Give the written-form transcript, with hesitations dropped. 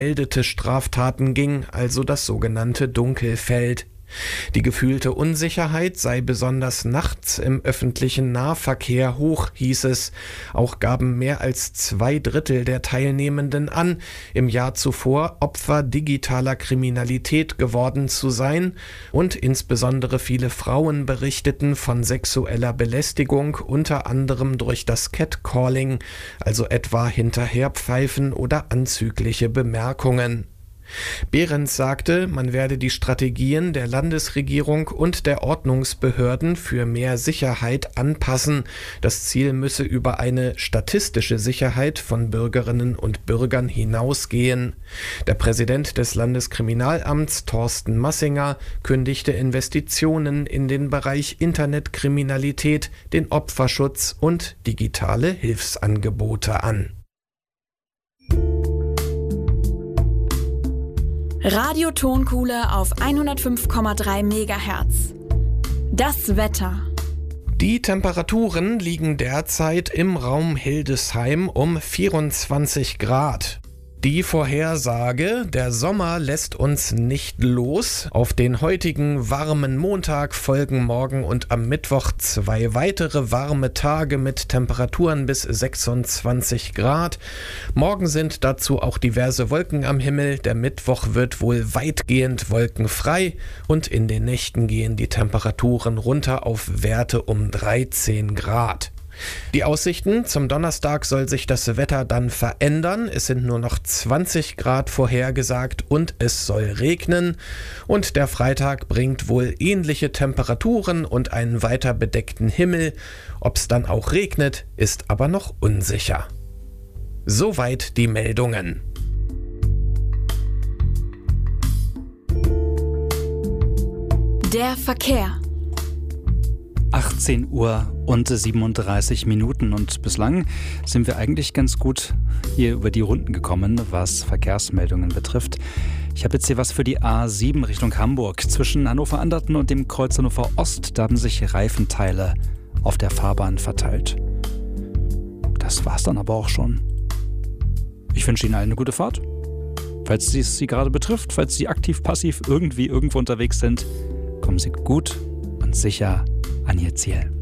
meldete Straftaten ging, also das sogenannte Dunkelfeld. Die gefühlte Unsicherheit sei besonders nachts im öffentlichen Nahverkehr hoch, hieß es. Auch gaben mehr als 2/3 der Teilnehmenden an, im Jahr zuvor Opfer digitaler Kriminalität geworden zu sein, und insbesondere viele Frauen berichteten von sexueller Belästigung, unter anderem durch das Catcalling, also etwa Hinterherpfeifen oder anzügliche Bemerkungen. Behrens sagte, man werde die Strategien der Landesregierung und der Ordnungsbehörden für mehr Sicherheit anpassen. Das Ziel müsse über eine statistische Sicherheit von Bürgerinnen und Bürgern hinausgehen. Der Präsident des Landeskriminalamts, Thorsten Massinger, kündigte Investitionen in den Bereich Internetkriminalität, den Opferschutz und digitale Hilfsangebote an. Radio Tonkuhle auf 105,3 MHz. Das Wetter. Die Temperaturen liegen derzeit im Raum Hildesheim um 24 Grad. Die Vorhersage: Der Sommer lässt uns nicht los. Auf den heutigen warmen Montag folgen morgen und am Mittwoch 2 weitere warme Tage mit Temperaturen bis 26 Grad. Morgen sind dazu auch diverse Wolken am Himmel. Der Mittwoch wird wohl weitgehend wolkenfrei und in den Nächten gehen die Temperaturen runter auf Werte um 13 Grad. Die Aussichten: Zum Donnerstag soll sich das Wetter dann verändern. Es sind nur noch 20 Grad vorhergesagt und es soll regnen. Und der Freitag bringt wohl ähnliche Temperaturen und einen weiter bedeckten Himmel. Ob es dann auch regnet, ist aber noch unsicher. Soweit die Meldungen. Der Verkehr. 18 Uhr und 37 Minuten und bislang sind wir eigentlich ganz gut hier über die Runden gekommen, was Verkehrsmeldungen betrifft. Ich habe jetzt hier was für die A7 Richtung Hamburg. Zwischen Hannover-Anderten und dem Kreuz Hannover Ost, da haben sich Reifenteile auf der Fahrbahn verteilt. Das war's dann aber auch schon. Ich wünsche Ihnen allen eine gute Fahrt. Falls es Sie gerade betrifft, falls Sie aktiv, passiv irgendwie irgendwo unterwegs sind, kommen Sie gut und sicher an Ihr Ziel.